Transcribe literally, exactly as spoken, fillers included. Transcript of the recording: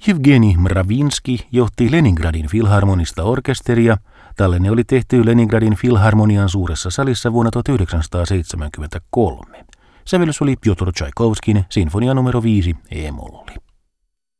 Jevgeni Mravinski johti Leningradin filharmonista orkesteria. Tallenne oli tehty Leningradin filharmonian suuressa salissa vuonna tuhatyhdeksänsataaseitsemänkymmentäkolme. Sävellys oli Pjotr Tchaikovskin sinfonia numero viisi E-molli.